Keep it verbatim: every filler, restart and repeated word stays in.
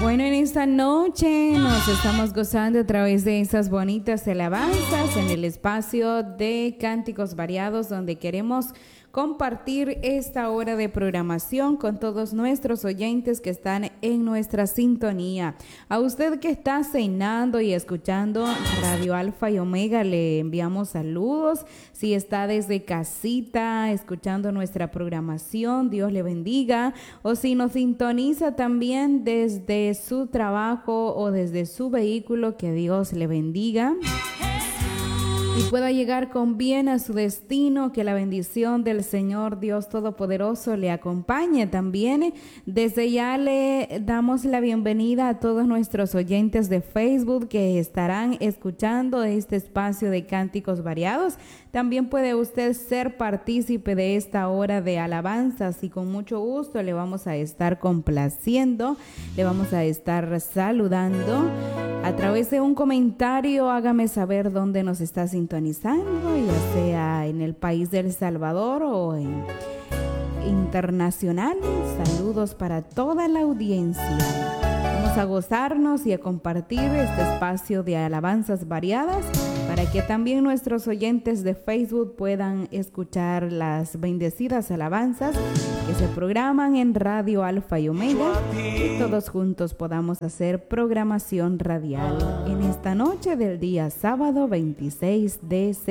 Bueno, en esta noche nos estamos gozando a través de esas bonitas alabanzas en el espacio de Cánticos Variados, donde queremos compartir esta hora de programación con todos nuestros oyentes que están en nuestra sintonía. A usted que está cenando y escuchando Radio Alfa y Omega, le enviamos saludos. Si está desde casita escuchando nuestra programación, Dios le bendiga. O si nos sintoniza también desde su trabajo o desde su vehículo, que Dios le bendiga y pueda llegar con bien a su destino, que la bendición del Señor Dios Todopoderoso le acompañe también. Desde ya le damos la bienvenida a todos nuestros oyentes de Facebook que estarán escuchando este espacio de Cánticos Variados. También puede usted ser partícipe de esta hora de alabanzas y con mucho gusto le vamos a estar complaciendo, le vamos a estar saludando. A través de un comentario, hágame saber dónde nos está sintonizando, ya sea en el país de El Salvador o en internacional. Saludos para toda la audiencia. Vamos a gozarnos y a compartir este espacio de alabanzas variadas para que también nuestros oyentes de Facebook puedan escuchar las bendecidas alabanzas que se programan en Radio Alfa y Omega y todos juntos podamos hacer programación radial en esta noche del día sábado veintiséis de septiembre.